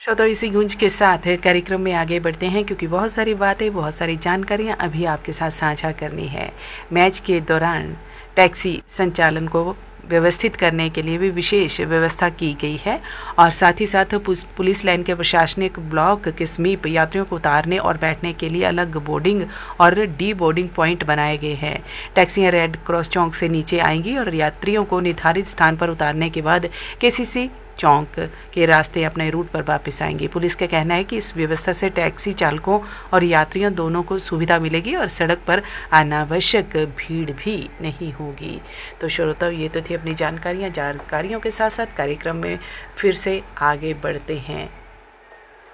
श्रोताओ, इसी गूंज के साथ कार्यक्रम में आगे बढ़ते हैं क्योंकि बहुत सारी बातें, बहुत सारी जानकारियां अभी आपके साथ साझा करनी है। मैच के दौरान टैक्सी संचालन को व्यवस्थित करने के लिए भी विशेष व्यवस्था की गई है और साथ ही साथ पुलिस लाइन के प्रशासनिक ब्लॉक के समीप यात्रियों को उतारने और बैठने के लिए अलग बोर्डिंग और डी बोर्डिंग पॉइंट बनाए गए हैं। टैक्सियां रेड क्रॉस चौक से नीचे आएंगी और यात्रियों को निर्धारित स्थान पर उतारने के बाद केसीसी चौक के रास्ते अपने रूट पर वापस आएंगे। पुलिस का कहना है कि इस व्यवस्था से टैक्सी चालकों और यात्रियों दोनों को सुविधा मिलेगी और सड़क पर अनावश्यक भीड़ भी नहीं होगी। तो श्रोताओ, ये तो थी अपनी जानकारियों के साथ साथ कार्यक्रम में फिर से आगे बढ़ते हैं।